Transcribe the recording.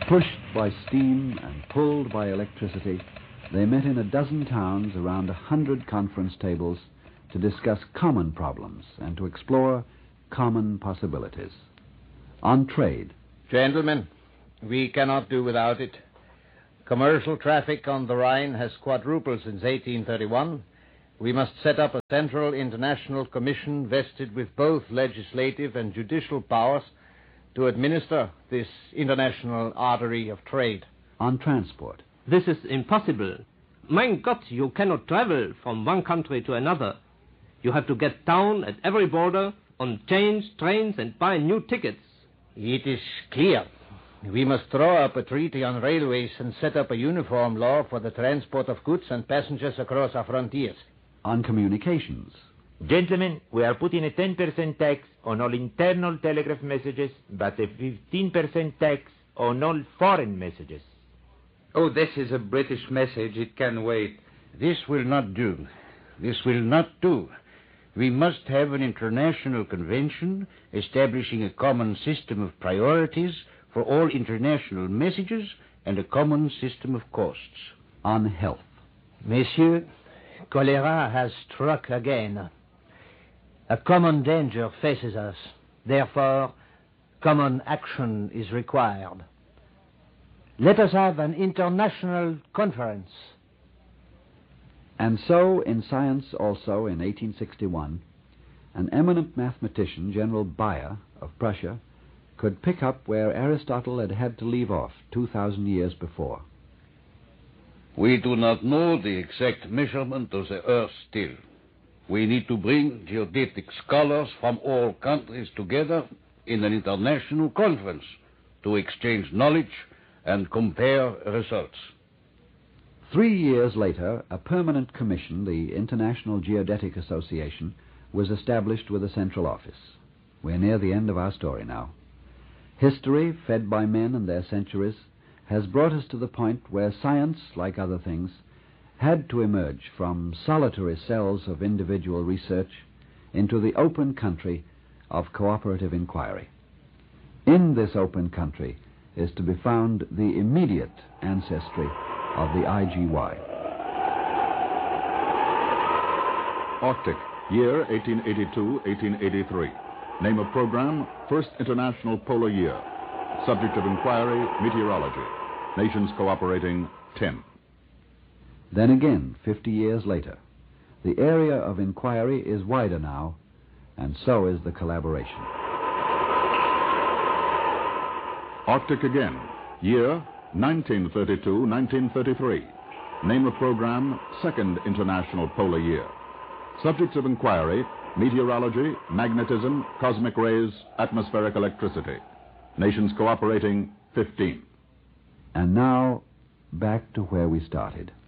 Pushed by steam and pulled by electricity, they met in a dozen towns around 100 conference tables to discuss common problems and to explore common possibilities. On trade. Gentlemen, we cannot do without it. Commercial traffic on the Rhine has quadrupled since 1831. We must set up a central international commission vested with both legislative and judicial powers to administer this international artery of trade. On transport. This is impossible. Mein Gott, you cannot travel from one country to another. You have to get down at every border on change trains and buy new tickets. It is clear. We must draw up a treaty on railways and set up a uniform law for the transport of goods and passengers across our frontiers. On communications. Gentlemen, we are putting a 10% tax on all internal telegraph messages, but a 15% tax on all foreign messages. Oh, this is a British message. It can wait. This will not do. This will not do. We must have an international convention establishing a common system of priorities for all international messages and a common system of costs. On health. Messieurs, cholera has struck again. A common danger faces us. Therefore, common action is required. Let us have an international conference. And so, in science also, in 1861, an eminent mathematician, General Bayer of Prussia, could pick up where Aristotle had had to leave off 2,000 years before. We do not know the exact measurement of the Earth still. We need to bring geodetic scholars from all countries together in an international conference to exchange knowledge and compare results. 3 years later, a permanent commission, the International Geodetic Association, was established with a central office. We're near the end of our story now. History, fed by men and their centuries, has brought us to the point where science, like other things, had to emerge from solitary cells of individual research into the open country of cooperative inquiry. In this open country is to be found the immediate ancestry of the IGY. Arctic, year 1882-1883. Name of program, First International Polar Year. Subject of inquiry, meteorology. Nations cooperating, 10. Then again, 50 years later, the area of inquiry is wider now, and so is the collaboration. Arctic again, year 1932-1933. Name of program, Second International Polar Year. Subjects of inquiry, meteorology, magnetism, cosmic rays, atmospheric electricity. Nations cooperating, 15. And now, back to where we started.